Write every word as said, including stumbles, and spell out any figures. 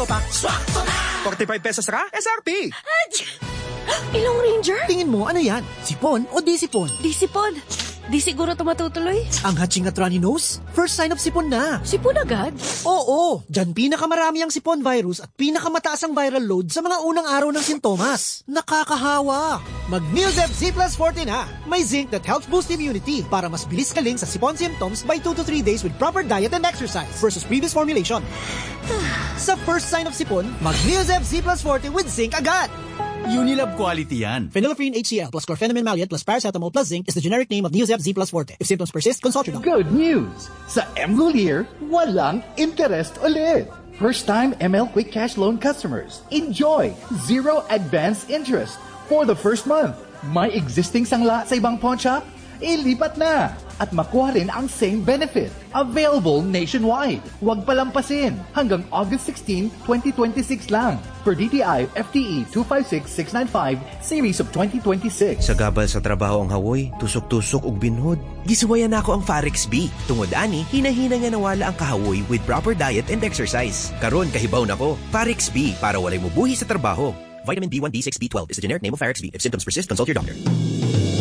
Swakto Pack. Swakto na! forty-five pesos ra, S R P. Ilong Ranger? Tingin mo, ano yan? Sipon o di sipon? Di sipon. Di siguro ito matutuloy. Ang hatching at runny nose? First sign of sipon na. Sipon agad? Oo, dyan pinakamarami ang sipon virus at pinakamataas ang viral load sa mga unang araw ng sintomas. Nakakahawa. Mag-Neosep Z plus forty na. May zinc that helps boost immunity para mas bilis kaling sa sipon symptoms by two to three days with proper diet and exercise versus previous formulation. Sa first sign of sipon, mag-Neosep Z plus forty with zinc agad. Unilab quality yan. Phenylephrine H C L plus chlorpheniramine maleate plus paracetamol plus zinc is the generic name of Neosep Z plus forte. If symptoms persist, consult your doctor. Good news! Sa Emlulier, walang interest ulit. First-time M L Quick Cash Loan customers, enjoy zero advance interest for the first month. May existing sangla sa ibang pawn shop? Ilipat na! At makuha rin ang same benefit. Available nationwide. Huwag palampasin. Hanggang August sixteenth, twenty twenty-six lang. Per D T I F T E two five six six nine five, Series of twenty twenty-six. Sa gabal sa trabaho ang hawoy, tusok-tusok ug binhod. Gisuwayan nako ang Farex B. Tungod ani, hinahina nga nawala ang kahawoy with proper diet and exercise. Karon kahibaw nako. Farex B para walay mubuhi sa trabaho. Vitamin B one, B six, B twelve is the generic name of Farex B. If symptoms persist, consult your doctor.